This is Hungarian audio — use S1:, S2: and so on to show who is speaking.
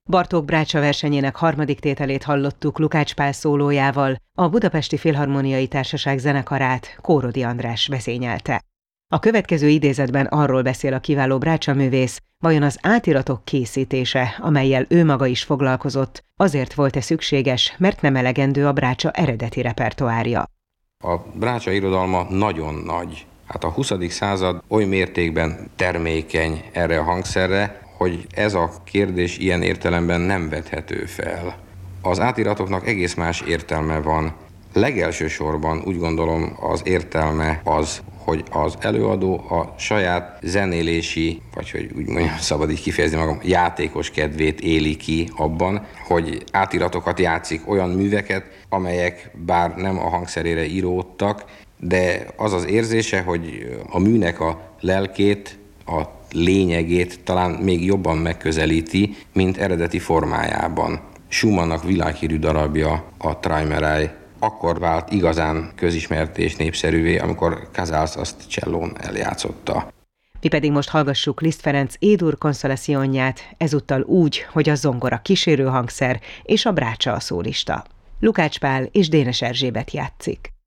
S1: Bartók Brácsa versenyének harmadik tételét hallottuk Lukács Pál szólójával, a Budapesti Filharmoniai Társaság zenekarát Kórodi András vezényelte. A következő idézetben arról beszél a kiváló Brácsa művész, vajon az átiratok készítése, amellyel ő maga is foglalkozott, azért volt-e szükséges, mert nem elegendő a Brácsa eredeti repertoárja.
S2: A Brácsa irodalma nagyon nagy. Hát a 20. század oly mértékben termékeny erre a hangszerre, hogy ez a kérdés ilyen értelemben nem vethető fel. Az átiratoknak egész más értelme van. Legelső sorban úgy gondolom az értelme az, hogy az előadó a saját zenélési, vagy hogy úgy mondjam, szabad így kifejezni magam, játékos kedvét éli ki abban, hogy átiratokat játszik, olyan műveket, amelyek bár nem a hangszerére íródtak, de az az érzése, hogy a műnek a lelkét, a lényegét talán még jobban megközelíti, mint eredeti formájában. Schumannnak világhírű darabja, a Träumerei, akkor vált igazán közismertté és népszerűvé, amikor Casals azt csellón eljátszotta.
S1: Mi pedig most hallgassuk Liszt Ferenc E-dur Consolacionját, ezúttal úgy, hogy a zongora kísérő hangszer és a Brácsa a szólista. Lukács Pál és Dénes Erzsébet játszik.